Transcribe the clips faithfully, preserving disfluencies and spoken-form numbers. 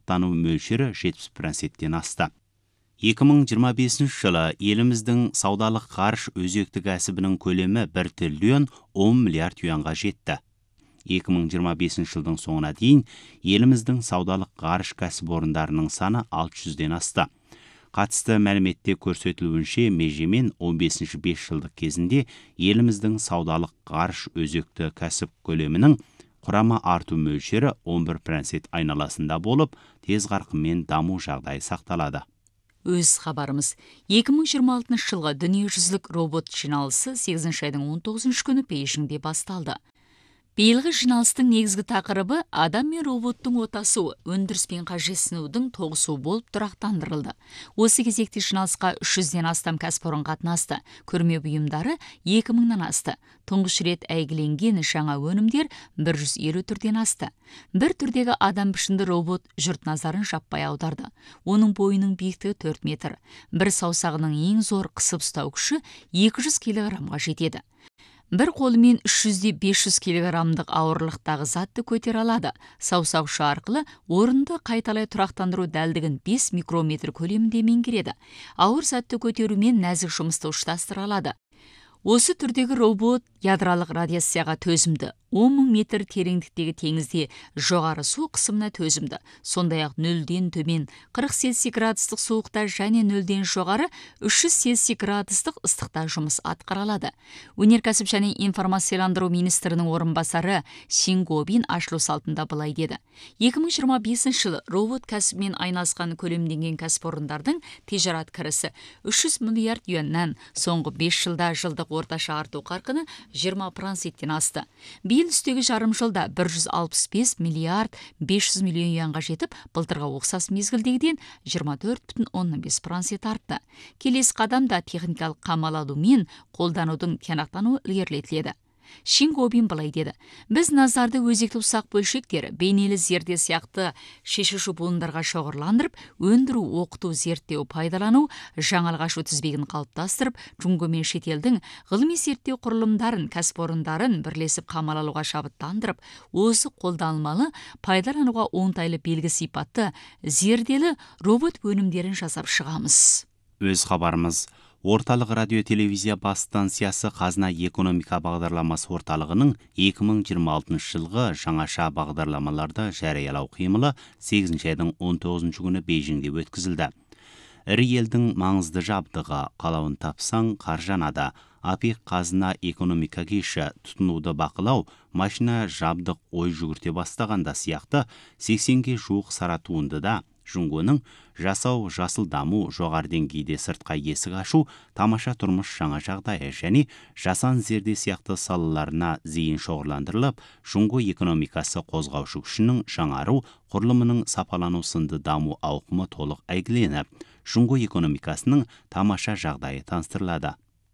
жарақтану мөлшері жетпіс проценттен асты. екі мың жиырма бесінші жылы еліміздің саудалық ғарыш өзекті кәсібінің көлемі бір триллион он миллиард юанға жетті. екі мың жиырма бесінші жылдың соңына дейін еліміздің саудалық ғарыш кәсіпорындарының саны алты жүзден асты. Қатысты мәліметте көрсетілуінше межемен он бесінші бес жылдық кезінде еліміздің саудалық ғарыш өзекті кәсіп көлемінің құрама арту мөлшері он бір процент айналасында болып, тез қарқынмен даму жағдайы сақталады. Өз хабарымыз. екі мың жиырма алтыншы жылғы дүниежүзілік робот жиналысы сегізінші айдың он тоғызыншы күні Бейжіңде басталды. Биылғы жиналыстың негізгі тақырыбы адам мен роботтың отасуы, өндіріс пен қажетсінудің тоғысуы болып тұрақтандырылды. Осы кезекте жиналысқа үш жүзден астам кәсіпорын қатынасты. Көрме бұйымдары екі мыңнан асты. Тұңғыш рет әйгіленген жаңа өнімдер бір жүз елу түрден асты. Бір түрдегі адам пішінді робот жұрт назарын жаппай аударды. Оның бойының биіктігі төрт метр. Бір саусағының ең зор қысып ұстау күші екі жүз килограммға жетеді. Бір қолымен үш жүзден бес жүз килограммдық ауырлықтағы затты көтере алады. Саусақ ұшы арқылы орынды қайталай тұрақтандыру дәлдігін бес микрометр көлемінде меңгереді. Ауыр затты көтерумен нәзік жұмысты ұштастыра алады. Осы түрдегі робот ядролық радиацияға төзімді. он мың метр тереңдіктегі теңізде жоғары су қысымына төзімді. Сондай-ақ нөлден төмен қырық цельсий градустық суықта және нөлден жоғары үш жүз цельсий градустық ыстықта жұмыс атқарылады. Өнеркәсіп және информацияландыру министрінің орынбасары Сингобин ашылу салтында былай деді. екі мың жиырма бесінші жылы робот кәсібімен айналысқан көлемденген кәсіпорындардың тижарат кірісі үш жүз миллиард юаннан, соңғы бес жылда жылдық орташа арту қарқыны жиырма проценттен асты. Биыл үстегі жарым жылда бір жүз алпыс бес миллиард бес жүз миллион юанға жетіп, былтырғы ұқсас мезгілдегіден жиырма төрт бүтін оннан бес процент артты. Келесі қадамда техникалық қамал алу мен қолданудың тиянақтануы ілгерілетіледі. Шингобин былай деді. Біз назарды өзекті ұсақ бөлшектер, бейнелі зерде сияқты шешуші буындарға шоғырландырып, өндіру, оқыту, зерттеу, пайдалану, жаңалғашу тізбегін қалыптастырып, жұңғы мен шетелдің ғылыми зерттеу құрылымдарын, кәсіпорындарын бірлесіп қамал алуға шабыттандырып, осы қолданылмалы, пайдалануға оңтайлы белгі сипатты, зерделі робот өнімдерін жасап шығамыз. Өз хабарымыз. Орталық радио телевизия бас станциясы Қазына экономика бағдарламасы орталығының екі мың жиырма алтыншы жылғы жаңаша бағдарламаларды жариялау қимылы сегізінші айдың он тоғызыншы күні Бейжіңде өткізілді. Ірі елдің маңызды жабдығы, қалауын тапсаң қаржанада, АПЕК Қазына экономика кеші, тұтынуды бақылау, машина жабдық ой жүгірте бастағанда сияқты сексенге жуық сара туындыда Жұңғоның жасау, жасыл даму, жоғары деңгейде сыртқа есік ашу, тамаша тұрмыс жаңа жағдайы және жасан зерде сияқты салаларына зейін шоғырландырылып, Жұңғо экономикасы қозғаушы күшінің жаңару, құрылымының сапалану сынды даму ауқымы толық әйгіленіп, Жұңғо экономикасының тамаша жағдайы таныстырылады.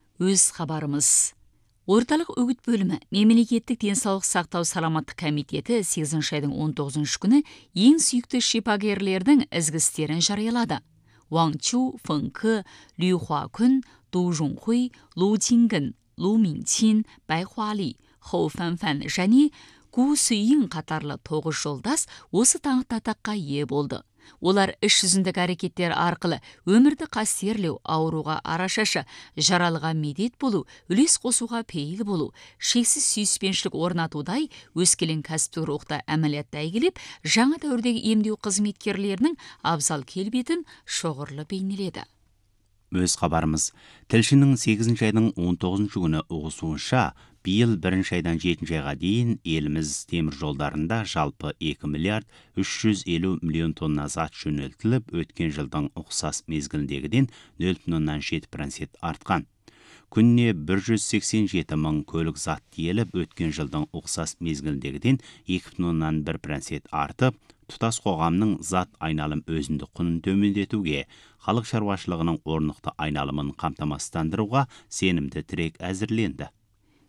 Өз хабарымыз. Орталық үгіт бөлімі Мемлекеттік денсаулық сақтау саламаттық комитеті сегізінші айдың он тоғызыншы күні ең сүйікті шипагерлердің ізгі істерін жариялады. Ваң Чу, Фэн Кэ, Лю Хуа Күн, Ду Жунхуй, Лу Цингэн, Лу Минчин, Бай Хуали, Хоу Фэн Фэн және Ку Сүйин қатарлы тоғыз жолдас осы таңғыт атаққа ие болды. Олар іс жүзіндік әрекеттер арқылы өмірді қастерлеу, ауруға арашашы, жаралыға медет болу, үлес қосуға пейіл болу, шексіз сүйіспеншілік орнатудай өскелең кәсіптік рухта әмәлиятта әйгілеп, жаңа дәуірдегі емдеу қызметкерлерінің абзал келбетін шоғырлы бейнеледі. Өз хабарымыз. Тілшінің сегізінші айдың он тоғызыншы күні ұғысуынша, биыл бірінші айдан жетінші айға дейін еліміз темір жолдарында жалпы екі миллиард үш жүз елу миллион тонна зат жөнелтіліп, өткен жылдың ұқсас мезгіліндегіден нөл бүтін оннан жеті процент артқан. Күніне бір жүз сексен жеті мың көлік зат тиеліп, өткен жылдың ұқсас мезгіліндегіден екі бүтін оннан бір процент артып, тұтас қоғамның зат айналым өзіндік құнын төмендетуге, халық шаруашылығының орнықты айналымын қамтамасыздандыруға сенімді тірек әзірленді.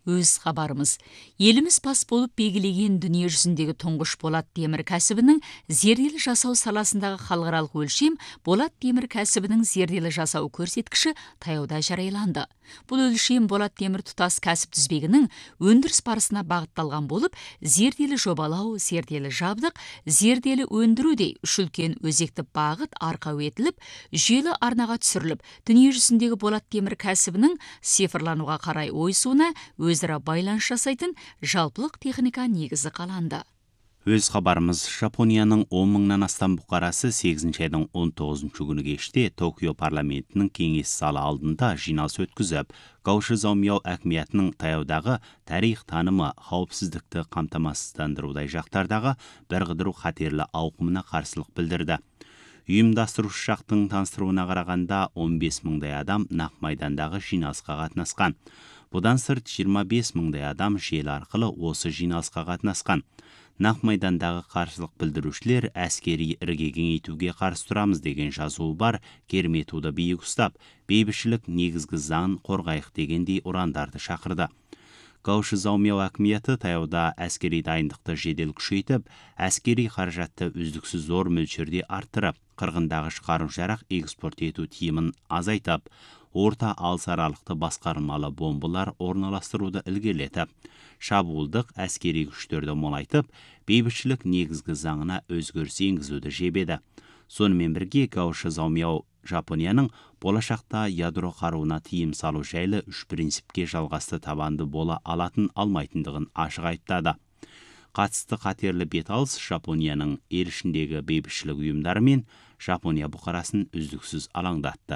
Өз хабарымыз. Еліміз бас болып белгілеген дүние жүзіндегі тұңғыш болат темір кәсібінің зерделі жасау саласындағы халықаралық өлшем болат темір кәсібінің зерделі жасау көрсеткіші таяуда жарияланды. Бұл өлшем болат темір тұтас кәсіп тізбегінің өндіріс барысына бағытталған болып, зерделі жобалау, зерделі жабдық, зерделі өндірудей үш үлкен өзекті бағыт арқау етіліп, жүйелі арнаға түсіріліп, дүние жүзіндегі болат темір кәсібінің цифрлануға қарай ойысуына өзара байланыс жасайтын жалпылық техника негізі қаланды. Өз хабарымыз. Жапонияның он мыңнан астам бұқарасы сегізінші айдың он тоғызыншы күні кеште Токио парламентінің кеңес залы алдында жиналыс өткізіп, Гаоши Заомяо әкімиятының таяудағы тарих танымы, қауіпсіздікті қамтамасыздандырудай жақтардағы бірқыдыру қатерлі ауқымына қарсылық білдірді. Ұйымдастырушы жақтың таныстыруына қарағанда он бес мыңдай адам нақ майдандағы жиналысқа қатынасқан. Бұдан сырт жиырма бес мыңдай адам желі арқылы осы жиналысқа қатынасқан. Нақ майдандағы қарсылық білдірушілер әскери ірге кеңейтуге қарсы тұрамыз деген жазуы бар керме туды биік ұстап, бейбітшілік негізгі заң қорғайық дегендей ұрандарды шақырды. Гаоши Заомяо әкімияты таяуда әскери дайындықты жедел күшейтіп, әскери қаражатты үздіксіз зор мөлшерде арттырып, қырғындағы қару-жарақ экспорт ету тиімін азайтып, орта алыс аралықты басқармалы бомбалар орналастыруды ілгерілетіп, шабуылдық әскери күштерді молайтып, бейбітшілік негізгі заңына өзгеріс енгізуді жебеді. Сонымен бірге Гаоши Заомяо Жапонияның болашақта ядро қаруына тыйым салу жайлы үш принципке жалғасты табанды бола алатын алмайтындығын ашық айтады. Қатысты қатерлі беталыс Жапонияның ел ішіндегі бейбітшілік ұйымдары мен Жапония бұқарасын үздіксіз алаңдатты.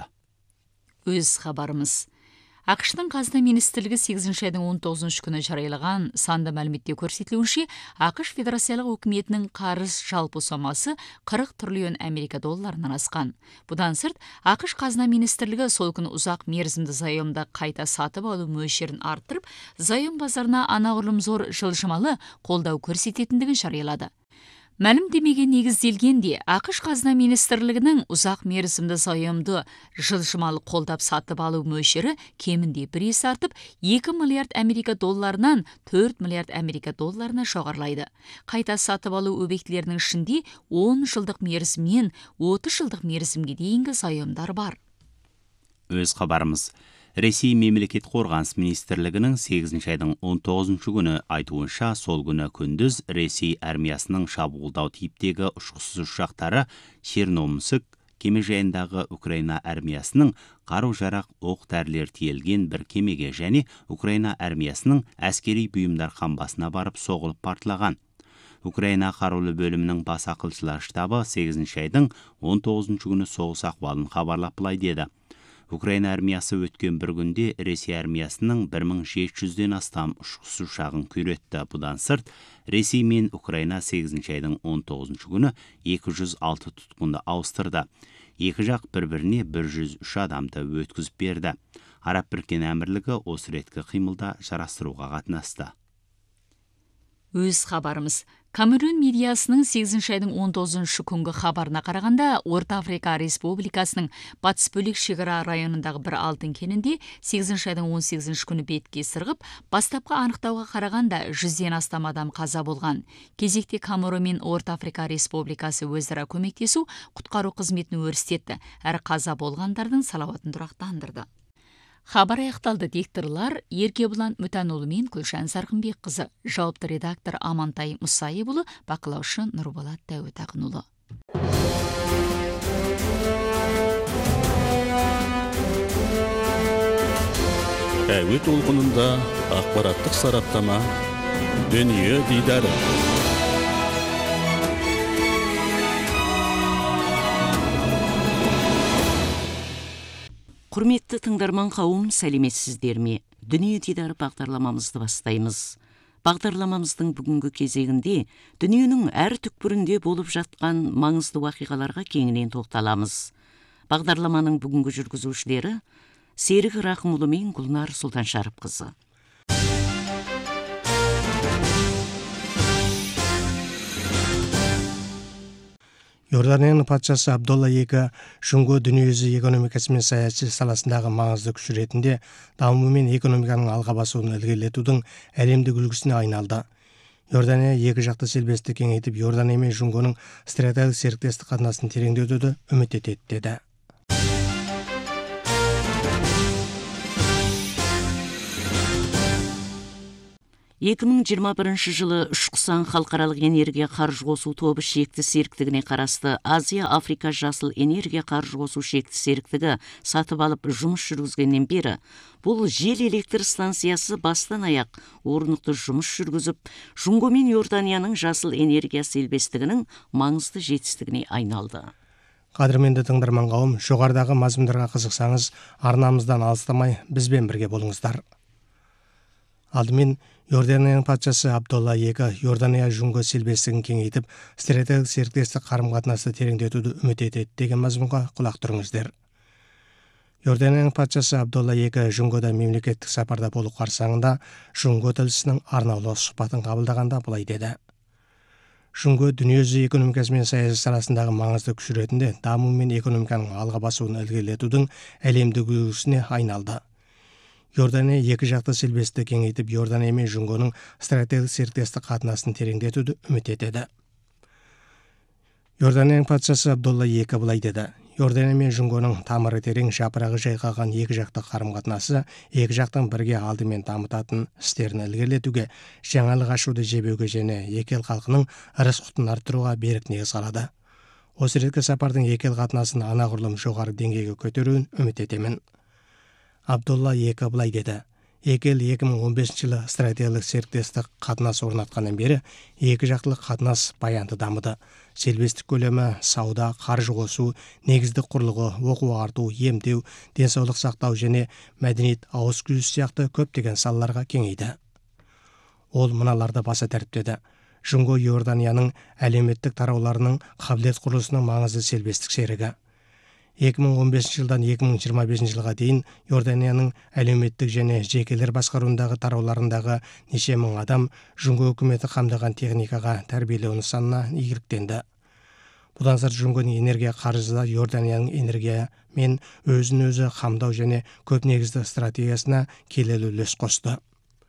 Өз хабарымыз. ақш-тың қазына министрлігі сегізінші айдың он тоғызыншы күні жариялаған санды мәліметте көрсетілуінше, ақш федерациялық өкіметінің қарыз жалпы сомасы қырық триллион америка долларынан асқан. Бұдан сырт, ақш қазына министрлігі сол күні ұзақ мерзімді заемды қайта сатып алу мөлшерін арттырып, заем базарына анағұрлым зор жылжымалы қолдау көрсететіндігін жариялады. Мәлімдемеге негізделгенде, ақш қазына министрлігінің ұзақ мерзімді заемды жылжымалы қолдап сатып алу мөлшері кемінде бір есе артып, екі миллиард америка долларынан төрт миллиард америка долларына жоғарылайды. Қайта сатып алу объектілерінің ішінде он жылдық мерзімнен отыз жылдық мерзімге дейінгі заемдар бар. Өз хабарымыз. Ресей мемлекет қорғаныс министрлігінің сегізінші айдың он тоғызыншы күні айтуынша, сол күні күндіз Ресей армиясының шабуылдау типтегі ұшқышсыз ұшақтары Черномыск кемежайындағы Украина армиясының қару-жарақ оқ-дәрілер тиелген бір кемеге және Украина армиясының әскери бұйымдар қамбасына барып соғылып партылаған. Украина қарулы бөлімінің бас ақылшылар штабы сегізінші айдың он тоғызыншы күні соғыс ахуалын хабарлап былай деді. Украина армиясы өткен бір күнде Ресей армиясының бір мың жеті жүзден астам ұшқышсыз ұшағын күйретті. Бұдан сырт, Ресей мен Украина сегізінші айдың он тоғызыншы күні екі жүз алты тұтқынды ауыстырды. Екі жақ бір-біріне бір жүз үш адамды өткізіп берді. Араб Біріккен Әмірлігі осы реткі қимылда жарастыруға қатынасты. Өз хабарымыз. Камерун медиасының сегізінші айдың он тоғызыншы күнгі хабарына қарағанда, Орта Африка Республикасының батыс бөлек шекара районындағы бір алтын кенінде сегізінші айдың он сегізінші күні бетке сырғып, бастапқы анықтауға қарағанда жүзден астам адам қаза болған. Кезекте Камерун мен Орта Африка Республикасы өзара көмектесу құтқару қызметін өрістетті, әрі қаза болғандардың салауатын тұрақтандырды. Хабар аяқталды. Дикторлар Еркебұлан Мүтәнұлы мен Күлшан Сарқынбек қызы, жауапты редактор Амантай Мұсайыбұлы, бақылаушы Нұрболат Дәуітақынұлы. Әуе толқынында ақпараттық сараптама, дүние дидары. Құрметті тыңдарман қауым, сәлеметсіздер ме? Дүние дидары бағдарламамызды бастаймыз. Бағдарламамыздың бүгінгі кезегінде дүниенің әр түкпірінде болып жатқан маңызды уақиғаларға кеңінен тоқталамыз. Бағдарламаның бүгінгі жүргізушілері Серік Рақымұлы мен Гүлнар Сұлтаншарыпқызы. Иорданияның патшасы Абдолла екі Жұңго дүниежүзі экономикасы мен саяси саласындағы маңызды күш ретінде даму мен экономиканың алға басуын ілгерілетудің әлемдік үлгісіне айналды. Иордания екі жақты серіктестікті кеңейтіп, Иордания мен Жұңгоның стратегиялық серіктестік қатынасын тереңдетуді үміт етеді деді. екі мың жиырма бірінші жылы Үшқұсан халықаралық энергия қаржы қосу тобы шекті серіктігіне қарасты Азия Африка жасыл энергия қаржы қосу шекті серіктігі сатып алып жұмыс жүргізгеннен бері бұл жел электр станциясы бастан аяқ орнықты жұмыс жүргізіп, Жұңго мен Иорданияның жасыл энергия серіктестігінің маңызды жетістігіне айналды. Қадірменді тыңдарман қауым, жоғарыдағы мазмұндарға қызықсаңыз, арнамыздан алыстамай бізбен бірге болыңыздар. Алдымен Иорданияның патшасы Абдолла екі Иордания Жұңго серіктестігін кеңейтіп, стратегиялық серіктестік қарым-қатынасты тереңдетуді үміт етеді деген мазмұнға құлақ тұрыңыздар. Иорданияның патшасы Абдолла екі Жұңгода мемлекеттік сапарда болу қарсаңында Жұңго тілшісінің арнаулы сұхбатын қабылдағанда былай деді. Жұңго дүниежүзі экономикасы мен саяси саласындағы маңызды күш ретінде даму мен экономиканың алға басуын ілгерілетудің әлемдік үлгісіне айналды. Иордания екі жақты серіктестікті кеңейтіп, Иордания мен Жұңгоның стратегиялық серіктестік қатынасын тереңдетуді үміт етеді. Иорданияның патшасы Абдолла екі былай деді. Иордания мен Жұңгоның тамыры терең, жапырағы жайқалған екі жақты қарым-қатынасы екі жақтың бірге алдымен дамытатын істерін ілгерілетуге, жаңалық ашуды жебеуге және екі ел халқының ырыс-құтын арттыруға берік негіз қалады. Осы реткі сапардың екі ел қатынасын анағұрлым жоғары деңгейге көтеруін үміт етемін. Абдолла екі былай деді. Екі ел екі мың он бесінші жылы стратегиялық серіктестік қатынас орнатқаннан бері екі жақтылық қатынас баянды дамыды. Серіктестік көлемі, сауда, қаржы қосу, негіздік құрылғы, оқу арту, емдеу, денсаулық сақтау және мәдениет, ауыз күрес сияқты көптеген салаларға кеңейді. Ол мыналарды баса тәріптеді. Жұңго Иорданияның әлеуметтік тарауларының қабілет құрылысының маңызды серіктестік серігі. екі мың он бесінші жылдан екі мың жиырма бесінші жылға дейін Иорданияның әлеуметтік және жекелер басқаруындағы тарауларындағы неше мың адам Жұңго үкіметі қамдаған техникаға тәрбиелеу нысанына игіліктенді. Бұдан сырт Жұңгоның энергия қаржысы Иорданияның энергия мен өзін-өзі қамдау және көп негізді стратегиясына келелі үлес қосты.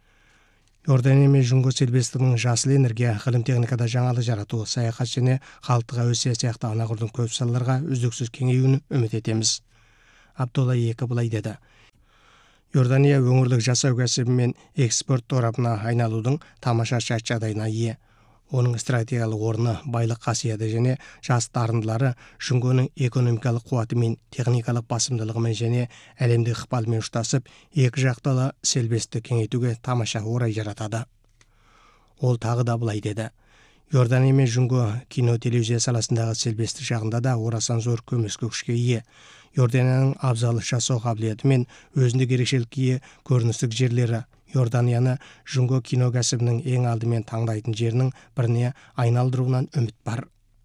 Иордания мен Жұңго серіктестігінің жасыл энергия, ғылым техникада жаңалық жарату, саяхат және халықтық әуесия сияқты анағұрлым көп салаларға үздіксіз кеңеюін үміт етеміз. Абдолла екі былай деді. Иордания өңірлік жасау кәсібі мен экспорт торабына айналудың тамаша шарт жағдайына ие. Оның стратегиялық орны, байлық қасиеті және жас дарындылары Жұңгоның экономикалық қуаты мен техникалық басымдылығымен және әлемдік ықпалымен ұштасып, екі жақтылы серіктестікті кеңейтуге тамаша орай жаратады. Ол тағы да былай деді. Иордания мен Жұңго кино телевизия саласындағы серіктестік жағында да орасан зор көмескі күшке ие. Иорданияның абзал жасау қабілеті мен өзіндік ерекшелікке ие көріністік жерлері Иорданияны Жұңго кино кәсібінің ең алдымен таңдайтын жерінің біріне айналдыруынан үміт бар.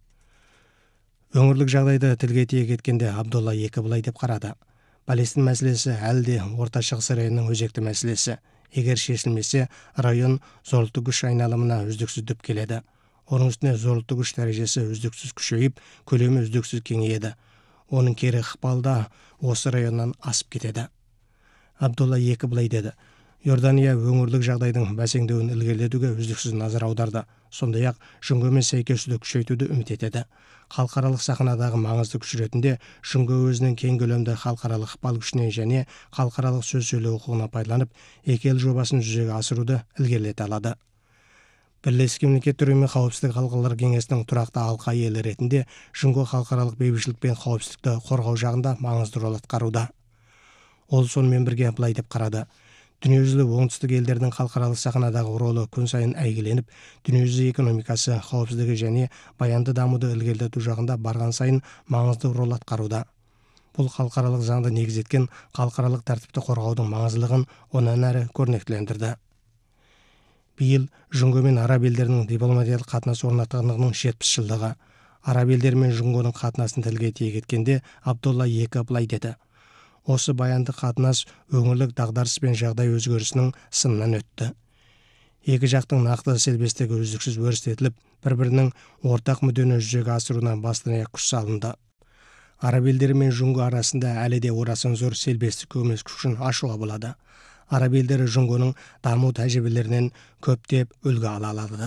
Өңірлік жағдайды тілге тиек еткенде Абдолла екі былай деп қарады. Палестин мәселесі әлі де Орта Шығыс районының өзекті мәселесі. Егер шешілмесе, район зорлықты күш айналымына үздіксіз дүп келеді. Оның үстіне зорлықты күш дәрежесі үздіксіз күшейіп, көлемі үздіксіз кеңейеді. Оның кері ықпалы да осы районнан асып кетеді. Абдолла екі былай деді. Иордания өңірлік жағдайдың бәсеңдеуін ілгерілетуге үздіксіз назар аударды. Сондай-ақ Жұңгомен сәйкесуді күшейтуді үміт етеді. Халықаралық сахнадағы маңызды күш ретінде Жұңго өзінің кең көлемді халықаралық ықпал күшіне және халықаралық сөз сөйлеу құқығына пайдаланып, екі ел жобасын жүзеге асыруды ілгерілете алады. Бірлескен мемлекеттер ұйымы қауіпсіздік халықаралық кеңесінің тұрақты алқа иелері ретінде Жұңго халықаралық бейбітшілік пен қауіпсіздікті қорғау жағында маңызды рөл атқаруда. Ол сонымен бірге былай деп қарады. Дүниежүзілік оңтүстік елдердің халықаралық сахнадағы ролы күн сайын әйгіленіп, дүниежүзі экономикасы, қауіпсіздігі және баянды дамуды ілгерілету жағында барған сайын маңызды рол атқаруда. Бұл халықаралық заңды негізеткен халықаралық тәртіпті қорғаудың маңыздылығын онан әрі көрнектілендірді. Биыл Жұңго мен араб елдерінің дипломатиялық қатынас орнатқандығының жетпіс жылдығы. Араб елдері мен Жұңгоның қатынасын тілге тиек еткенде Абдолла екі былай деді. Осы баянды қатынас өңірлік дағдарыс пен жағдай өзгерісінің сынынан өтті. екі жақтың нақты сербестігі үздіксіз өрістетіліп, бір-бірінің ортақ мүддені жүзеге асыруына бастан аяқ күш салынды. Араб елдері мен Жұңго арасында әлі де орасан зор сербестік көмес күшін ашуға болады. Араб елдері Жұңгоның даму тәжірибелерінен көптеп үлгі ала алады.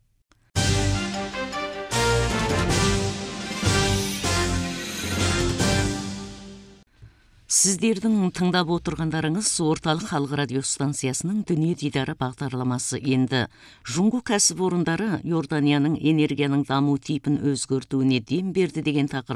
Сіздердің тыңдап отырғандарыңыз орталық халық радио станциясының Дүние дидары бағдарламасы. Енді Жұңго кәсіпорындары Иорданияның энергияның даму типін өзгертуіне дем берді деген тақырып